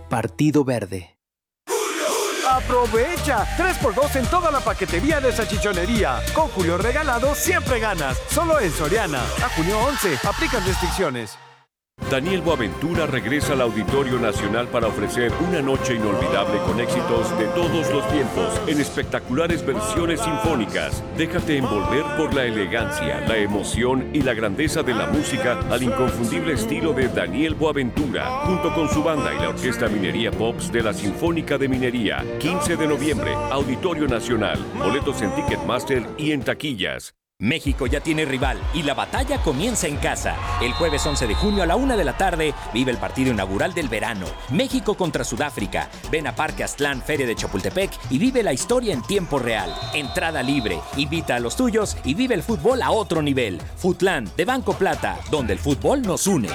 Partido Verde. ¡Aprovecha! 3x2 en toda la paquetería de Salchichonería. Con Julio Regalado siempre ganas. Solo en Soriana. A junio 11. Aplican restricciones. Daniel Boaventura regresa al Auditorio Nacional para ofrecer una noche inolvidable con éxitos de todos los tiempos en espectaculares versiones sinfónicas. Déjate envolver por la elegancia, la emoción y la grandeza de la música al inconfundible estilo de Daniel Boaventura, junto con su banda y la Orquesta Minería Pops de la Sinfónica de Minería. 15 de noviembre, Auditorio Nacional. Boletos en Ticketmaster y en taquillas. México ya tiene rival y la batalla comienza en casa. El jueves 11 de junio a la 1 de la tarde vive el partido inaugural del verano. México contra Sudáfrica. Ven a Parque Aztlán, Feria de Chapultepec y vive la historia en tiempo real. Entrada libre. Invita a los tuyos y vive el fútbol a otro nivel. Futlán, de Banco Plata, donde el fútbol nos une.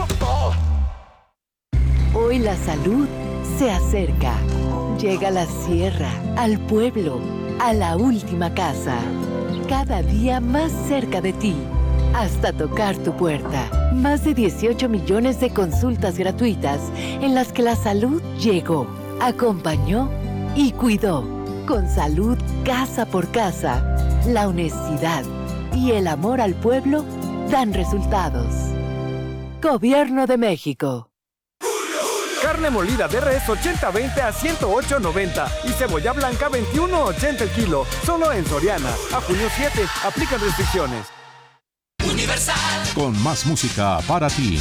Hoy la salud se acerca. Llega a la sierra, al pueblo, a la última casa. Cada día más cerca de ti, hasta tocar tu puerta. Más de 18 millones de consultas gratuitas en las que la salud llegó, acompañó y cuidó. Con salud casa por casa, la honestidad y el amor al pueblo dan resultados. Gobierno de México. Carne molida de res 80-20 a 108.90 y cebolla blanca 21.80 el kilo. Solo en Soriana. A junio 7. Aplican restricciones. Universal. Con más música para ti.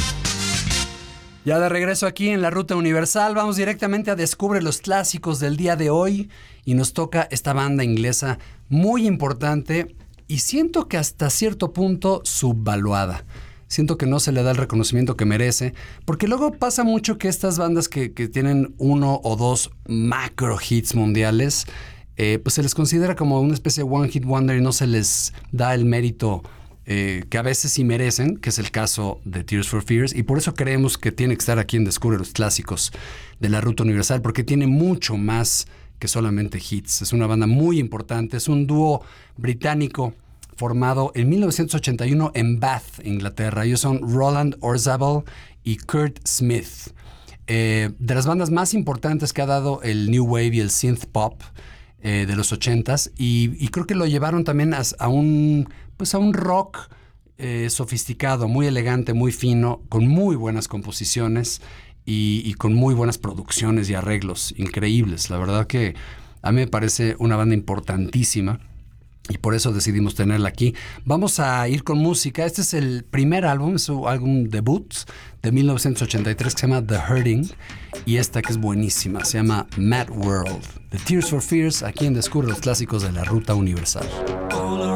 Ya de regreso aquí en la Ruta Universal, vamos directamente a Descubre los clásicos del día de hoy y nos toca esta banda inglesa muy importante y siento que hasta cierto punto subvaluada. Siento que no se le da el reconocimiento que merece, porque luego pasa mucho que estas bandas que tienen uno o dos macro hits mundiales, pues se les considera como una especie de one hit wonder y no se les da el mérito que a veces sí merecen, que es el caso de Tears for Fears, y por eso creemos que tiene que estar aquí en Descubre los Clásicos de la Ruta Universal, porque tiene mucho más que solamente hits. Es una banda muy importante, es un dúo británico formado en 1981 en Bath, Inglaterra. Ellos son Roland Orzabal y Kurt Smith. De las bandas más importantes que ha dado el New Wave y el Synth Pop de los 80s. Y creo que lo llevaron también a un rock sofisticado, muy elegante, muy fino, con muy buenas composiciones y con muy buenas producciones y arreglos increíbles. La verdad que a mí me parece una banda importantísima. Y por eso decidimos tenerla aquí. Vamos a ir con música. Este es el primer álbum, es su álbum debut de 1983 que se llama The Hurting. Y esta que es buenísima, se llama Mad World. The Tears for Fears, aquí en Descubre los Clásicos de la Ruta Universal.